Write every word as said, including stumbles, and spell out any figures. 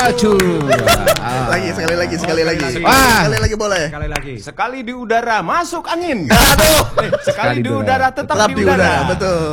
racun. Lagi sekali lagi sekali Oh, lagi. sekali lagi. Wah. Sekali lagi boleh. Sekali lagi. Sekali di udara masuk angin. Aduh. Eh, sekali di udara tetap, Tetap di di udara. Betul.